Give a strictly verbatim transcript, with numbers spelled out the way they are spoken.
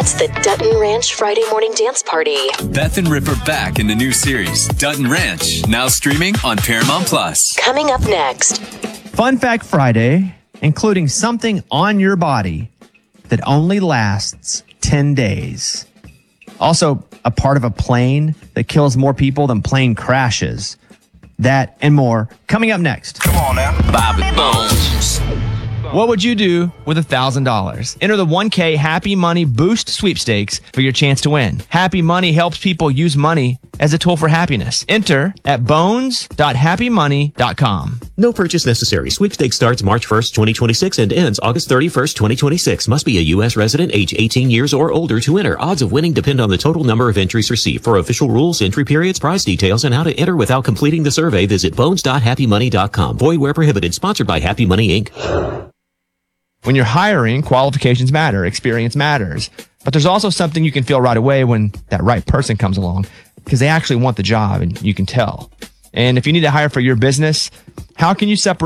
It's the Dutton Ranch Friday Morning Dance Party. Beth and Rip are back in the new series, Dutton Ranch, now streaming on Paramount Plus. Coming up next. Fun Fact Friday, including something on your body that only lasts ten days. Also, a part of a plane that kills more people than plane crashes. That and more coming up next. Come on now. Bobby Bones. What would you do with one thousand dollars? Enter the one K Happy Money Boost sweepstakes for your chance to win. Happy Money helps people use money as a tool for happiness. Enter at bones dot happy money dot com. No purchase necessary. Sweepstakes starts March first, twenty twenty-six and ends August thirty-first, twenty twenty-six. Must be a U S resident, age eighteen years or older to enter. Odds of winning depend on the total number of entries received. For official rules, entry periods, prize details, and how to enter without completing the survey, visit bones dot happy money dot com. Void where prohibited. Sponsored by Happy Money, Incorporated. When you're hiring, qualifications matter, experience matters. But there's also something you can feel right away when that right person comes along, because they actually want the job and you can tell. And if you need to hire for your business, how can you separate